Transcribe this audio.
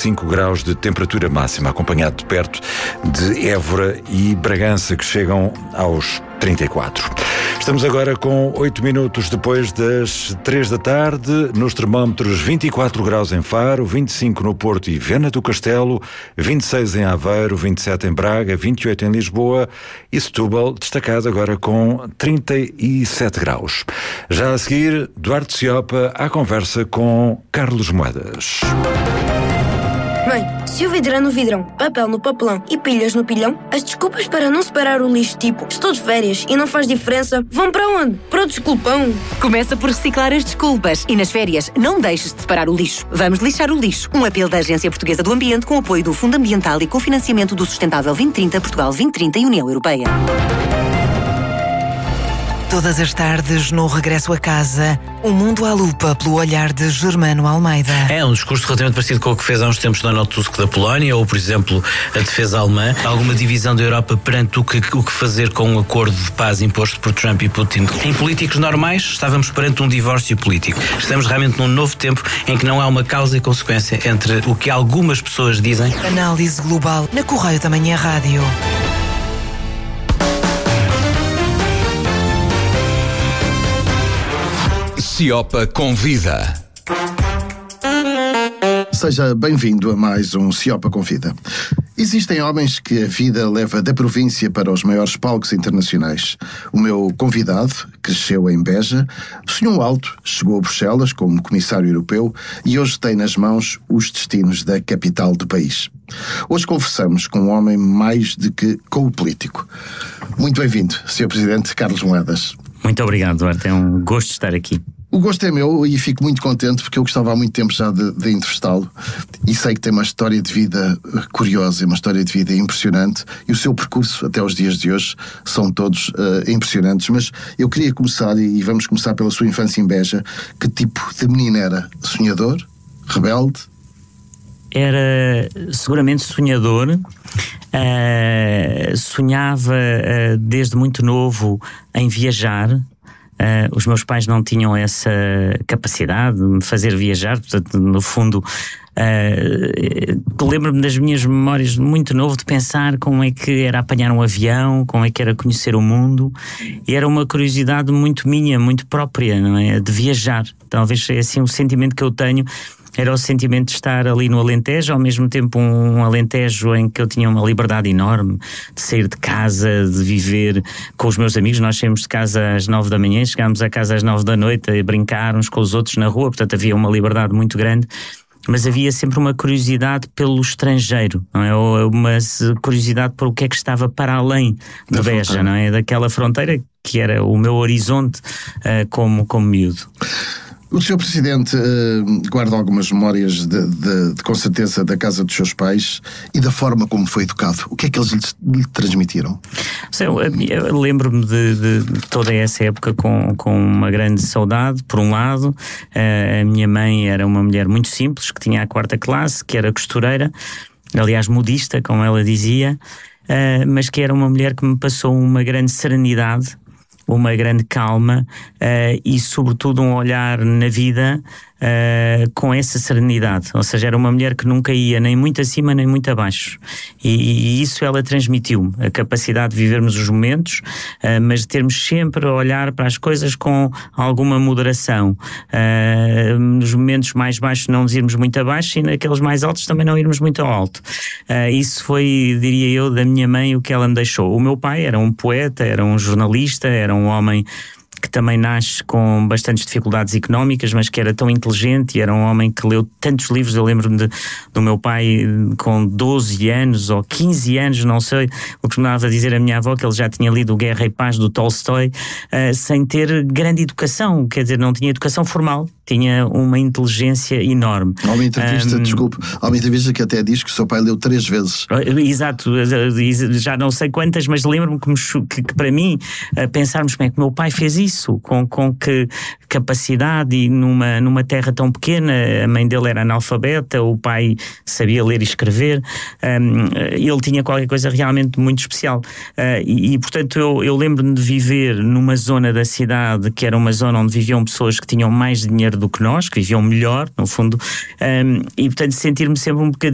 25 graus de temperatura máxima, acompanhado de perto de Évora e Bragança, que chegam aos 34. Estamos agora com 8 minutos depois das 3 da tarde, nos termómetros 24 graus em Faro, 25 no Porto e Viana do Castelo, 26 em Aveiro, 27 em Braga, 28 em Lisboa e Setúbal, destacado agora com 37 graus. Já a seguir, Duarte Ciopa à conversa com Carlos Moedas. Mãe, se o vidro é no vidrão, papel no papelão e pilhas no pilhão, as desculpas para não separar o lixo, tipo estou de férias e não faz diferença, vão para onde? Para o desculpão. Começa por reciclar as desculpas e nas férias não deixes de separar o lixo. Vamos lixar o lixo. Um apelo da Agência Portuguesa do Ambiente com apoio do Fundo Ambiental e cofinanciamento do Sustentável 2030, Portugal 2030 e União Europeia. Todas as tardes, no regresso a casa, o mundo à lupa pelo olhar de Germano Almeida. É um discurso relativamente parecido com o que fez há uns tempos Donald Tusk da Polónia, ou, por exemplo, a defesa alemã. Há alguma divisão da Europa perante o que fazer com um acordo de paz imposto por Trump e Putin. Em políticos normais, estávamos perante um divórcio político. Estamos realmente num novo tempo em que não há uma causa e consequência entre o que algumas pessoas dizem. Análise global na Correio da Manhã Rádio. Ciopa Convida. Seja bem-vindo a mais um Ciopa Convida. Existem homens que a vida leva da província para os maiores palcos internacionais. O meu convidado cresceu em Beja, sonhou alto, chegou a Bruxelas como comissário europeu e hoje tem nas mãos os destinos da capital do país. Hoje conversamos com um homem mais do que com o político. Muito bem-vindo, Sr. Presidente Carlos Moedas. Muito obrigado, Duarte. É um gosto estar aqui. O gosto é meu e fico muito contente porque eu gostava há muito tempo já de entrevistá-lo e sei que tem uma história de vida curiosa, uma história de vida impressionante e o seu percurso até os dias de hoje são todos impressionantes, mas eu queria começar e vamos começar pela sua infância em Beja. Que tipo de menino era? Sonhador? Rebelde? Era seguramente sonhador, sonhava desde muito novo em viajar. Os meus pais não tinham essa capacidade de me fazer viajar, portanto, no fundo, lembro-me das minhas memórias muito novo de pensar como é que era apanhar um avião, como é que era conhecer o mundo, e era uma curiosidade muito minha, muito própria, não é? De viajar. Talvez é assim um sentimento que eu tenho. Era o sentimento de estar ali no Alentejo, ao mesmo tempo um Alentejo em que eu tinha uma liberdade enorme de sair de casa, de viver com os meus amigos. Nós saímos de casa às 9 da manhã, chegámos a casa às 9 da noite a brincar uns com os outros na rua, portanto havia uma liberdade muito grande, mas havia sempre uma curiosidade pelo estrangeiro, não é? Ou uma curiosidade por o que é que estava para além de Beja, não é? Daquela fronteira que era o meu horizonte como miúdo. O Sr. Presidente guarda algumas memórias com certeza da casa dos seus pais e da forma como foi educado. O que é que eles lhe transmitiram? Eu lembro-me de toda essa época com uma grande saudade. Por um lado, a minha mãe era uma mulher muito simples, que tinha a 4ª classe, que era costureira, aliás modista, como ela dizia, mas que era uma mulher que me passou uma grande serenidade, uma grande calma e sobretudo um olhar na vida com essa serenidade. Ou seja, era uma mulher que nunca ia nem muito acima nem muito abaixo, e isso ela transmitiu-me, a capacidade de vivermos os momentos, mas de termos sempre a olhar para as coisas com alguma moderação, nos momentos mais baixos não nos irmos muito abaixo e naqueles mais altos também não irmos muito ao alto. Isso foi, diria eu, da minha mãe o que ela me deixou. O meu pai era um poeta, era um jornalista, era um homem que também nasce com bastantes dificuldades económicas, mas que era tão inteligente e era um homem que leu tantos livros. Eu lembro-me do meu pai com 12 anos ou 15 anos, não sei, o que me dava a dizer a minha avó, que ele já tinha lido o Guerra e Paz do Tolstói, sem ter grande educação, quer dizer, não tinha educação formal, tinha uma inteligência enorme. Há uma entrevista, há uma entrevista que até diz que o seu pai leu 3 vezes. Exato, já não sei quantas, mas lembro-me que para mim, pensarmos como é que meu pai fez isso, com que capacidade, e numa terra tão pequena. A mãe dele era analfabeta, o pai sabia ler e escrever, ele tinha qualquer coisa realmente muito especial, e portanto eu lembro-me de viver numa zona da cidade que era uma zona onde viviam pessoas que tinham mais dinheiro do que nós, que viviam melhor, no fundo, e portanto sentir-me sempre um bocadinho